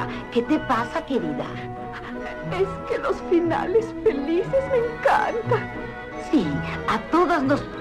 Sandra, ¿qué te pasa, querida? Es que los finales felices me encantan. Sí, a todas nos